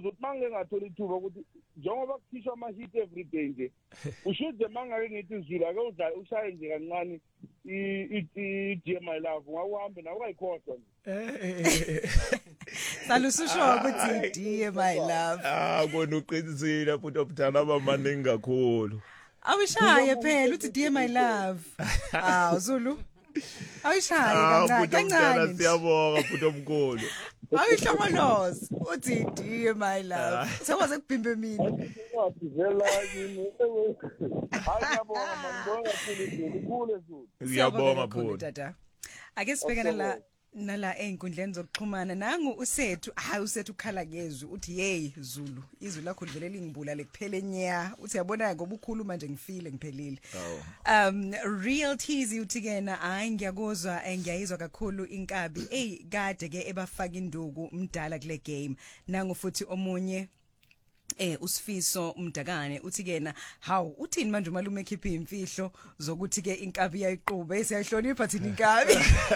ngiyabuza ukuthi mangeke ngathola ithuba ukuthi njengoba kukhishwa ama-hit every day nje ushude mangake ngithi Zulu ake udlale ushaye nje kancane i-Dear My Love ngawuhambe nawe ukayikhohlwa nje salususho ukuthi Dear My Love kona uqinisile futhi obudala abamaningi kakhulu awishaye phela uthi Dear My Love Zulu awishaye kancane siyabonga futhi omkhulu awishamanozi uthi Dear My Love sekwaze kubhimbe mina wavela yini ayabonga ngibonga kakhulu Zulu siyabonga futhi tata ake sibhekana nala einkundleni zokuxhumana nangu usethu usethu ukhala ngezwi uthi hey Zulu izwi lakho livelela ingibula lekuphele nya uthi yabona ngoba ukhuluma nje ngifile ngiphelile Real Teasy uthi kena ngiyakuzwa ngiyayizwa kakhulu inkabi kade ke ebafaka induku umdala kule game nangu futhi omunye usifiso umdakane uthi kena uthini manje umalume ekhipha imfihlo zokuthi ke inkabi yayiqhube siyahlonipha thina inkabi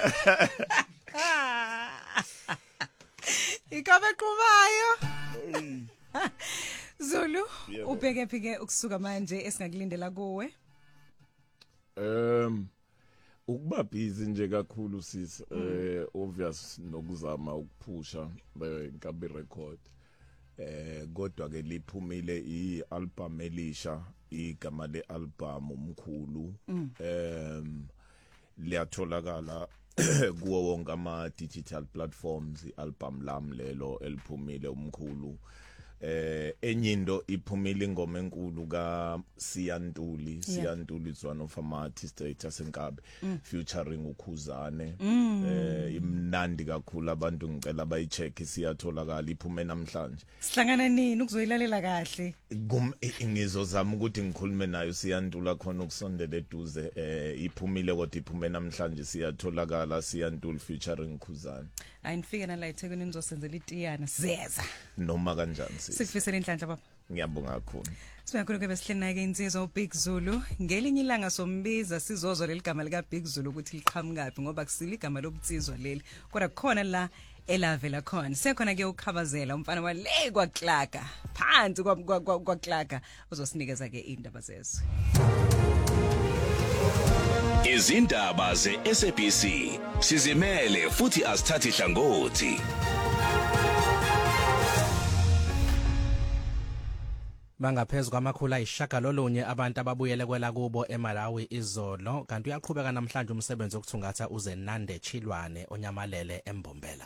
inkabi eqhubayo Zulu ubheke phike ukusuka manje esingakulindela kuwe ukuba busy nje kakhulu sis obvious nokuzama ukuphusha inkabi record kodwa ke liphumile ialbum elisha igama lealbum umkhulu liyatholakala kuwo wonke ama digital platforms ialbum lam lelo eliphumile umkhulu enye into iphumile ingoma enkulu ka Siyantuli is one of our artists eTasenkabi featuring uKhuzane imnandi kakhulu abantu ngicela bayicheck siyatholakala iphume namhlanje sihlangana nini ukuzoyilalela kahle ngizozama ukuthi ngikhulume nayo Siyantula khona ukusondela eduze iphumile kodwa iphume namhlanje siyatholakala Siyantuli featuring Khuzane ayinifike nala eThekwini nizosenzela itiyana siyeza noma kanjani sikufisela inhlanhla baba ngiyabonga kakhulu siyakhuluma ke sihleli ke insizwa uBig Zulu ngelinye ilanga sombiza sizozwa leligama lika Big Zulu ukuthi liqhamukapi ngoba kusile igama lobutsizwa leli kodwa kukhona la elavela khona sekhona ke ukukhabazela umfana wale kwaXlaga phansi kwaXlaga uzosinikeza ke indaba zezwe izindaba ze-SABC sizimele futhi asithathi hlangothi bangaphezulu kwamakhulu ayishagalolunye abantu ababuyele kwela kubo eMalawi izolo kanti uyaqhubeka namhlanje umsebenzi wokuthungatha uZenande Chilwane onyamalele eMbombela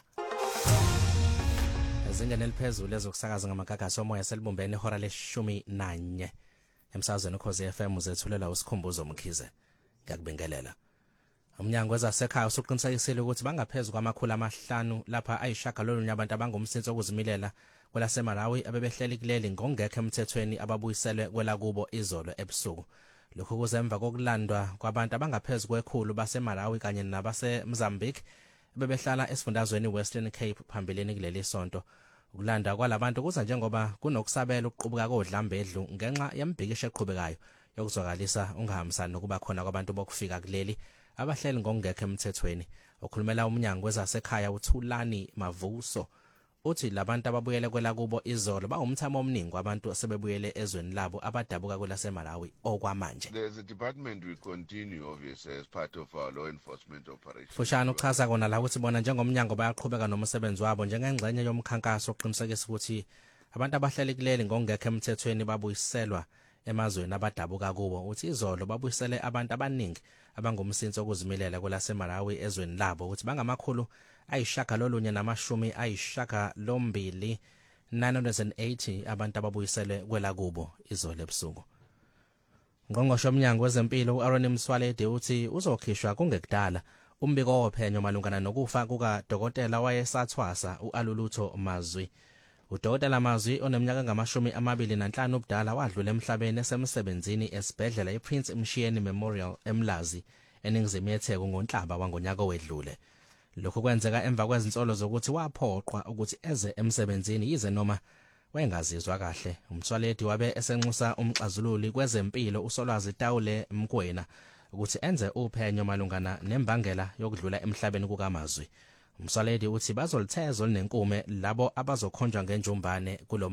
ezingene eliphezulu ezokusakaza ngamagagasi omoya selibumbene ihora le-11 emsazweni Ukhozi FM uzethulela usikhumbuzo Mkhize ngiyakubingelela umnyango wezasekhaya usuqinisekisile ukuthi bangaphezulu kwamakhulu amahlanu lapha ayishagalolunye abantu abangumsinsi okuzimilela kwelaseMalawi abebehleli kuleli ngongekho emthethweni ababuyiselwe kwela kubo izolo ebusuku lokho kuzemva kokulandwa kwabantu abangaphezulu kwekhulu baseMalawi kanye nabaseMozambique bebehlala esifundazweni Western Cape phambilini kuleli sonto ukulanda kwalabantu kuza njengoba kunokusabela ukuqubuka kodlambedlu ngenxa yembhikisho eqhubekayo yokuzwakalisa ungahambisani nokuba khona kwabantu bokufika kuleli abahleli ngongekho emthethweni okhulumela umnyango wezasekhaya uThulani Mavuso uthi labantu ababuyele kwela kubo izolo bawumthamo omningi abantu asebebuyele ezweni labo abadabuka kwelaseMalawi okwamanje. There's a department we continue obviously as part of our law enforcement operation. Fushana uchaza kona la ukuthi bona njengomnyango bayaqhubeka nomsebenzi wabo njengengxenye yomkhankaso oqinisekisa ukuthi abantu abahleli kuleli ngongekho emthethweni babuyiselwa emazweni abadabuka kubo uthi izolo babuyisele abantu abaningi abangumsinsi okuzimilela kwelaseMalawi ezweni labo ukuthi bangamakhulu ayishagalolunye namashumi ayishagalombili 980 abantu ababuyisele kwela kubo izolo ebusuku. Ngqongqoshe omnyango wezempilo uAaron Mswalede uthi uzokhishwa kungekudala umbiko wophenyo malungana nokufa kuka dokotela wayesathwasa uAlulutho Mazwi. Udokotela Mazwi oneminyaka ngamashumi 25 ubudala wadlula emhlabeni esemsebenzini esibhedlela iPrince Mshiyeni Memorial eMlazi eningizimu yeTheku ngoNhlaba wangonyaka owedlule. Lokho kwenzeka emva kwezinsolo zokuthi waphoqwa ukuthi eze emsebenzini yize noma wayengazizwa kahle. Umswaledi wabe esenxusa umxazululi kwezempilo uSolwazi Tawule Mkwena ukuthi enze uphenyo malungana nembangela yokudlula emhlabeni kukaMazwi. Umswaledi uthi bazolitheza olinenkume labo abazokhonjwa ngenjumbane kulo